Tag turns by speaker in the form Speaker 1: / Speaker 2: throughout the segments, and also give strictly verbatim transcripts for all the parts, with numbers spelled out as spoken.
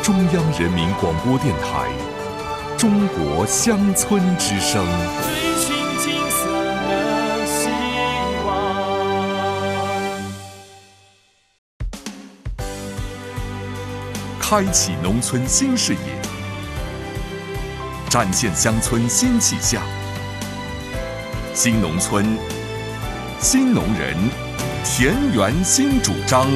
Speaker 1: 中央人民广播电台中国乡村之声。
Speaker 2: 追寻金色的希望，
Speaker 1: 开启农村新视野，展现乡村新气象。新农村，新农人，田园新主张。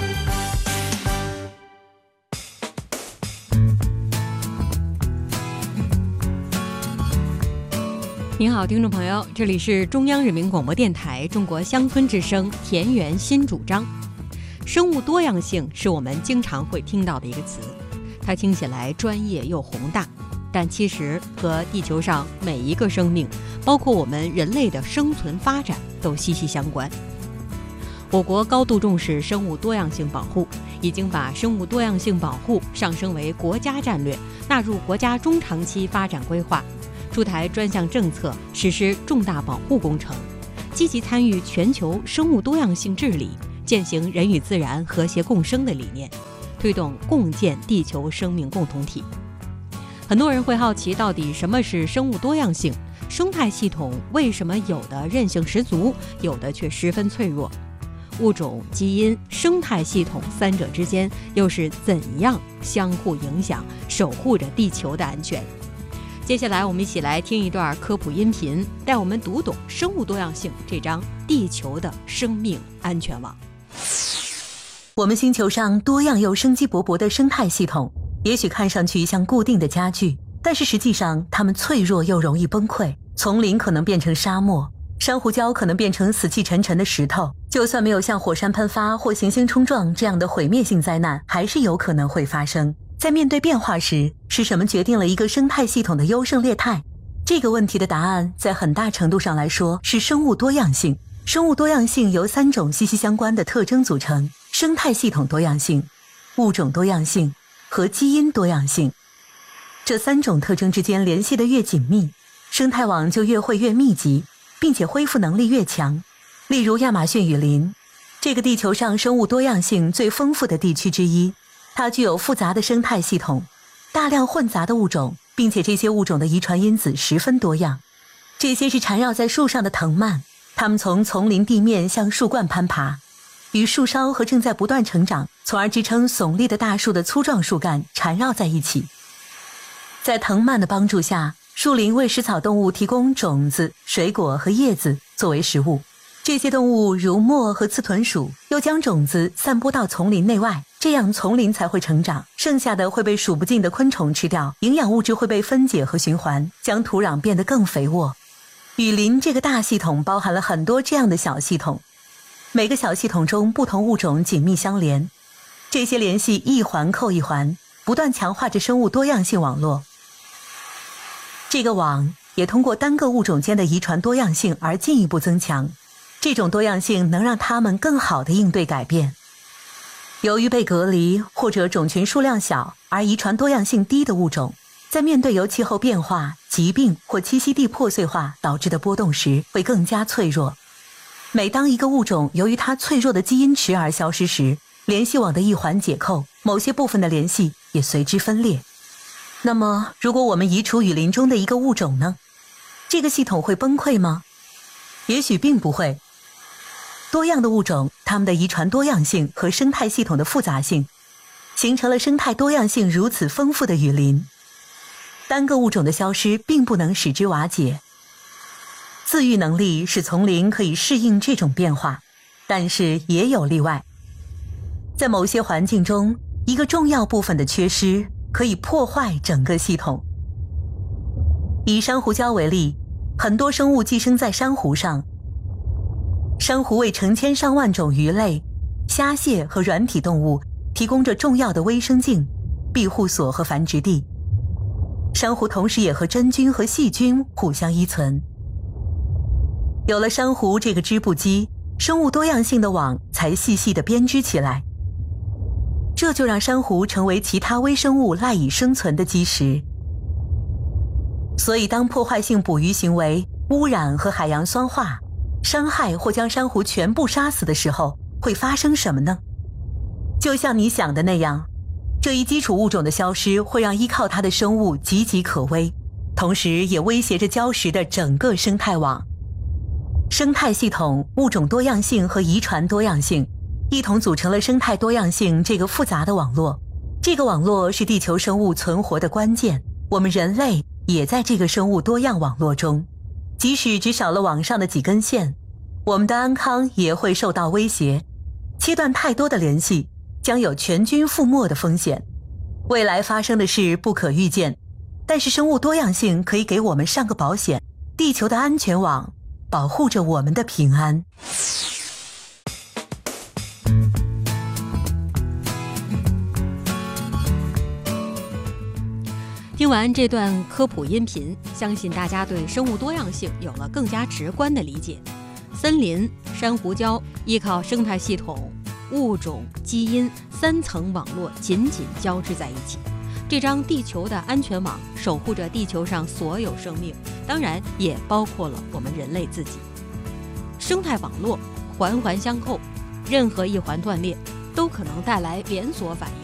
Speaker 3: 您好，听众朋友，这里是中央人民广播电台中国乡村之声田园新主张。生物多样性是我们经常会听到的一个词，它听起来专业又宏大，但其实和地球上每一个生命，包括我们人类的生存发展都息息相关。我国高度重视生物多样性保护，已经把生物多样性保护上升为国家战略，纳入国家中长期发展规划，出台专项政策，实施重大保护工程，积极参与全球生物多样性治理，践行人与自然和谐共生的理念，推动共建地球生命共同体。很多人会好奇，到底什么是生物多样性？生态系统为什么有的韧性十足，有的却十分脆弱？物种、基因、生态系统三者之间又是怎样相互影响，守护着地球的安全？接下来我们一起来听一段科普音频，带我们读懂生物多样性这张地球的生命安全网。
Speaker 4: 我们星球上多样又生机勃勃的生态系统，也许看上去像固定的家具，但是实际上它们脆弱又容易崩溃。丛林可能变成沙漠，珊瑚礁可能变成死气沉沉的石头，就算没有像火山喷发或行星冲撞这样的毁灭性灾难，还是有可能会发生。在面对变化时，是什么决定了一个生态系统的优胜劣汰？这个问题的答案在很大程度上来说是生物多样性。生物多样性由三种息息相关的特征组成：生态系统多样性、物种多样性和基因多样性。这三种特征之间联系得越紧密，生态网就越会越密集，并且恢复能力越强。例如亚马逊雨林，这个地球上生物多样性最丰富的地区之一，它具有复杂的生态系统，大量混杂的物种，并且这些物种的遗传因子十分多样。这些是缠绕在树上的藤蔓，它们从丛林地面向树冠攀爬，与树梢和正在不断成长，从而支撑耸立的大树的粗壮树干缠绕在一起。在藤蔓的帮助下，树林为食草动物提供种子、水果和叶子作为食物。这些动物如貘和刺豚属又将种子散播到丛林内外，这样丛林才会成长，剩下的会被数不尽的昆虫吃掉，营养物质会被分解和循环，将土壤变得更肥沃。雨林这个大系统包含了很多这样的小系统，每个小系统中不同物种紧密相连，这些联系一环扣一环，不断强化着生物多样性网络。这个网也通过单个物种间的遗传多样性而进一步增强，这种多样性能让它们更好地应对改变。由于被隔离或者种群数量小而遗传多样性低的物种，在面对由气候变化、疾病或栖息地破碎化导致的波动时，会更加脆弱。每当一个物种由于它脆弱的基因池而消失时，联系网的一环解扣，某些部分的联系也随之分裂。那么，如果我们移除雨林中的一个物种呢？这个系统会崩溃吗？也许并不会。多样的物种，它们的遗传多样性和生态系统的复杂性，形成了生态多样性如此丰富的雨林。单个物种的消失并不能使之瓦解。自愈能力使丛林可以适应这种变化，但是也有例外。在某些环境中，一个重要部分的缺失可以破坏整个系统。以珊瑚礁为例，很多生物寄生在珊瑚上，珊瑚为成千上万种鱼类、虾蟹和软体动物提供着重要的微生境、庇护所和繁殖地。珊瑚同时也和真菌和细菌互相依存。有了珊瑚这个织布机，生物多样性的网才细细地编织起来。这就让珊瑚成为其他微生物赖以生存的基石。所以当破坏性捕鱼行为、污染和海洋酸化伤害或将珊瑚全部杀死的时候，会发生什么呢？就像你想的那样， 这一基础物种的消失会让依靠它的生物岌岌可危，同时也威胁着礁石的整个生态网。生态系统、物种多样性和遗传多样性一同组成了生态多样性这个复杂的网络。这个网络是地球生物存活的关键，我们人类也在这个生物多样网络中。即使只少了网上的几根线，我们的安康也会受到威胁。切断太多的联系，将有全军覆没的风险。未来发生的事不可预见，但是生物多样性可以给我们上个保险。地球的安全网保护着我们的平安。
Speaker 3: 听完这段科普音频，相信大家对生物多样性有了更加直观的理解。森林、珊瑚礁依靠生态系统、物种、基因三层网络紧紧交织在一起。这张地球的安全网守护着地球上所有生命，当然也包括了我们人类自己。生态网络环环相扣，任何一环断裂都可能带来连锁反应。